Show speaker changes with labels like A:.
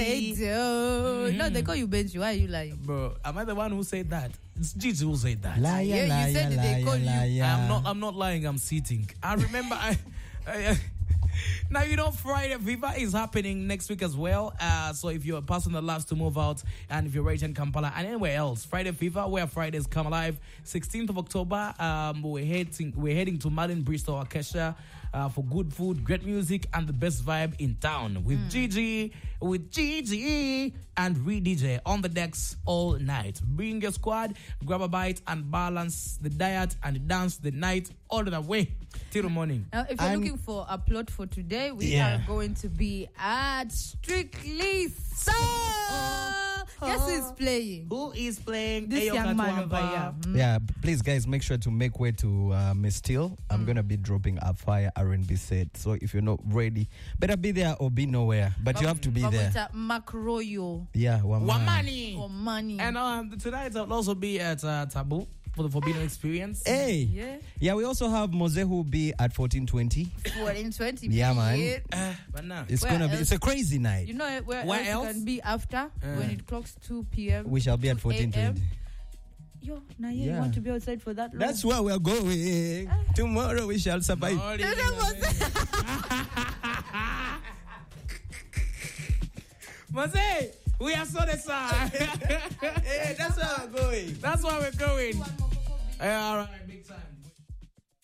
A: say so. No, they call you Benji. Why are you lying?
B: Bro, am I the one who said that? It's Gigi who said that.
C: Liar,
A: Yeah, you
C: liar,
A: said it, they call you.
C: liar.
B: I'm not lying, I'm seating. I remember now, you know, Friday Viva is happening next week as well. So if you're a person that loves to move out, and if you're right in Kampala and anywhere else, Friday Viva, where Fridays come alive, 16th of October, we're heading to Martin Bristol, Acacia, for good food, great music, and the best vibe in town with Gigi, and Re-DJ on the decks all night. Bring your squad, grab a bite, and balance the diet and dance the night all the way till the morning.
A: Now, if you're looking for a plot for today, we are going to be at Strictly So. Guess who's playing?
B: Who is playing?
A: This young man over here.
C: Yeah, please, guys, make sure to make way to Miss Steele. I'm going to be dropping a fire R&B set. So if you're not ready, better be there or be nowhere. But you have to be there.
A: Macroyo.
C: Yeah,
B: Wamani.
A: Wamani.
B: And tonight I'll also be at Taboo for the Forbidden Experience.
C: Hey. Yeah, we also have Mose who will be at 1420.
A: 1420.
C: Yeah, man.
B: But now,
C: It's going to be, it's a crazy night.
A: You know where
B: else?
A: You can be after when it clocks 2 p.m.
C: We shall be at 1420.
A: Yo, now you want to be outside for that long?
C: That's where we're going. Tomorrow we shall survive.
B: Mose, we are so decided.
C: Hey, that's where we're going.
B: That's why we're going. All right, big time.